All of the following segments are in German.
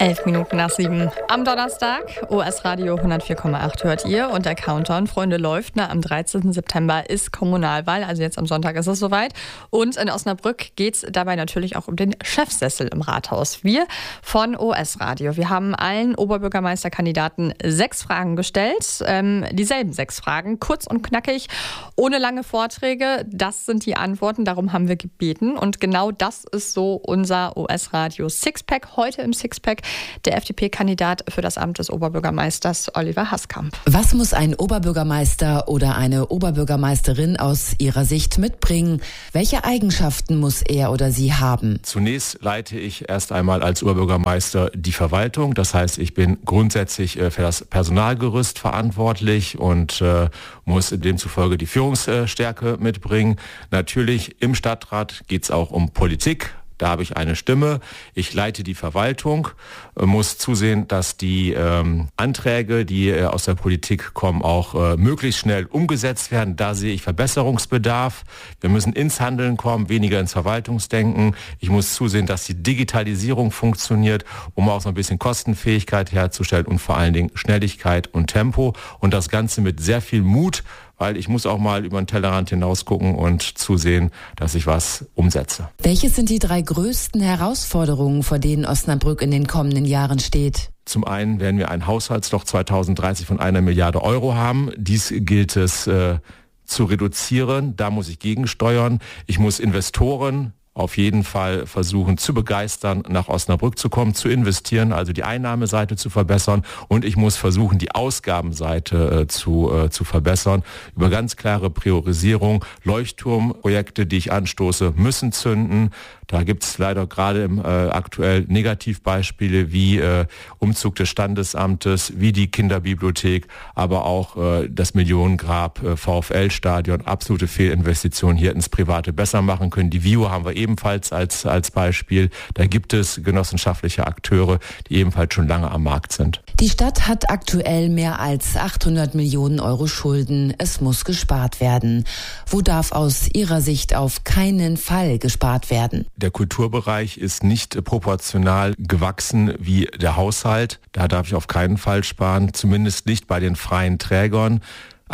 7:11 am Donnerstag. OS Radio 104,8 hört ihr und der Countdown, Freunde, läuft. Am 13. September ist Kommunalwahl, also jetzt am Sonntag ist es soweit. Und in Osnabrück geht es dabei natürlich auch um den Chefsessel im Rathaus. Wir von OS Radio, wir haben allen Oberbürgermeisterkandidaten 6 Fragen gestellt. Dieselben 6 Fragen, kurz und knackig, ohne lange Vorträge. Das sind die Antworten, darum haben wir gebeten. Und genau das ist so unser OS Radio Sixpack. Heute im Sixpack der FDP-Kandidat für das Amt des Oberbürgermeisters Oliver Haskamp. Was muss ein Oberbürgermeister oder eine Oberbürgermeisterin aus Ihrer Sicht mitbringen? Welche Eigenschaften muss er oder sie haben? Zunächst leite ich erst einmal als Oberbürgermeister die Verwaltung. Das heißt, ich bin grundsätzlich für das Personalgerüst verantwortlich und muss demzufolge die Führungsstärke mitbringen. Natürlich im Stadtrat geht es auch um Politik. Da habe ich eine Stimme. Ich leite die Verwaltung, muss zusehen, dass die Anträge, die aus der Politik kommen, auch möglichst schnell umgesetzt werden. Da sehe ich Verbesserungsbedarf. Wir müssen ins Handeln kommen, weniger ins Verwaltungsdenken. Ich muss zusehen, dass die Digitalisierung funktioniert, um auch so ein bisschen Kostenfähigkeit herzustellen und vor allen Dingen Schnelligkeit und Tempo. Und das Ganze mit sehr viel Mut, weil ich muss auch mal über den Tellerrand hinaus gucken und zusehen, dass ich was umsetze. Welches sind die 3 größten Herausforderungen, vor denen Osnabrück in den kommenden Jahren steht? Zum einen werden wir ein Haushaltsloch 2030 von 1 Milliarde Euro haben. Dies gilt es zu reduzieren. Da muss ich gegensteuern. Ich muss Investoren auf jeden Fall versuchen zu begeistern, nach Osnabrück zu kommen, zu investieren, also die Einnahmeseite zu verbessern, und ich muss versuchen, die Ausgabenseite zu verbessern über ganz klare Priorisierung. Leuchtturmprojekte, die ich anstoße, müssen zünden. Da gibt es leider gerade aktuell Negativbeispiele wie Umzug des Standesamtes, wie die Kinderbibliothek, aber auch das Millionengrab VfL-Stadion, absolute Fehlinvestitionen, hier ins Private besser machen können. Die VIO haben wir ebenfalls als Beispiel. Da gibt es genossenschaftliche Akteure, die ebenfalls schon lange am Markt sind. Die Stadt hat aktuell mehr als 800 Millionen Euro Schulden. Es muss gespart werden. Wo darf aus Ihrer Sicht auf keinen Fall gespart werden? Der Kulturbereich ist nicht proportional gewachsen wie der Haushalt. Da darf ich auf keinen Fall sparen, zumindest nicht bei den freien Trägern.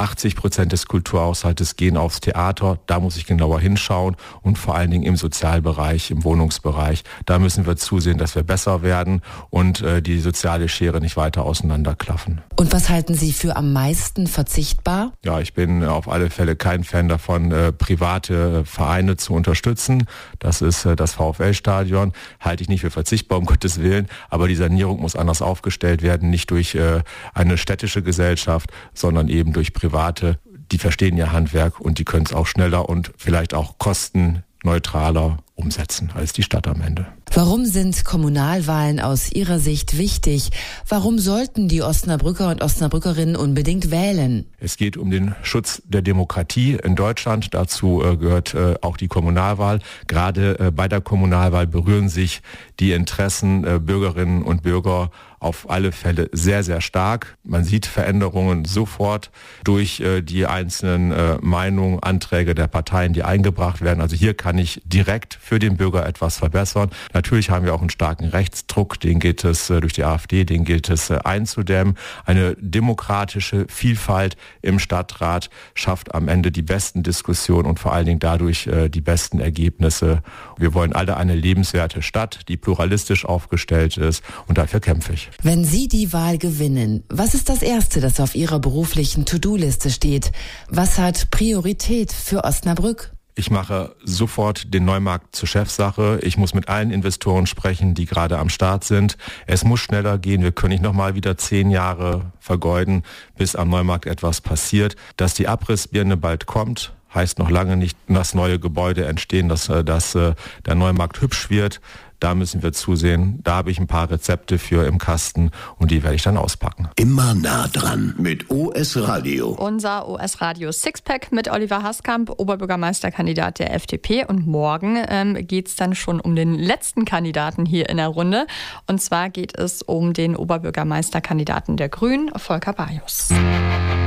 80% des Kulturhaushaltes gehen aufs Theater, da muss ich genauer hinschauen, und vor allen Dingen im Sozialbereich, im Wohnungsbereich. Da müssen wir zusehen, dass wir besser werden und die soziale Schere nicht weiter auseinanderklaffen. Und was halten Sie für am meisten verzichtbar? Ja, ich bin auf alle Fälle kein Fan davon, private Vereine zu unterstützen. Das ist das VfL-Stadion. Halte ich nicht für verzichtbar, um Gottes Willen. Aber die Sanierung muss anders aufgestellt werden, nicht durch eine städtische Gesellschaft, sondern eben durch Private. Die verstehen ihr Handwerk und die können es auch schneller und vielleicht auch kostenneutraler umsetzen als die Stadt am Ende. Warum sind Kommunalwahlen aus Ihrer Sicht wichtig? Warum sollten die Osnabrücker und Osnabrückerinnen unbedingt wählen? Es geht um den Schutz der Demokratie in Deutschland. Dazu gehört auch die Kommunalwahl. Gerade bei der Kommunalwahl berühren sich die Interessen Bürgerinnen und Bürger auf alle Fälle sehr, sehr stark. Man sieht Veränderungen sofort durch die einzelnen Meinungen, Anträge der Parteien, die eingebracht werden. Also hier kann ich direkt für den Bürger etwas verbessern. Natürlich haben wir auch einen starken Rechtsdruck, den gilt es durch die AfD, den gilt es einzudämmen. Eine demokratische Vielfalt im Stadtrat schafft am Ende die besten Diskussionen und vor allen Dingen dadurch die besten Ergebnisse. Wir wollen alle eine lebenswerte Stadt, die pluralistisch aufgestellt ist, und dafür kämpfe ich. Wenn Sie die Wahl gewinnen, was ist das Erste, das auf Ihrer beruflichen To-Do-Liste steht? Was hat Priorität für Osnabrück? Ich mache sofort den Neumarkt zur Chefsache. Ich muss mit allen Investoren sprechen, die gerade am Start sind. Es muss schneller gehen. Wir können nicht nochmal wieder 10 Jahre vergeuden, bis am Neumarkt etwas passiert. Dass die Abrissbirne bald kommt, heißt noch lange nicht, dass neue Gebäude entstehen, dass der Neumarkt hübsch wird. Da müssen wir zusehen. Da habe ich ein paar Rezepte für im Kasten und die werde ich dann auspacken. Immer nah dran mit OS Radio. Unser OS Radio Sixpack mit Oliver Haskamp, Oberbürgermeisterkandidat der FDP. Und morgen geht es dann schon um den letzten Kandidaten hier in der Runde. Und zwar geht es um den Oberbürgermeisterkandidaten der Grünen, Volker Bajus.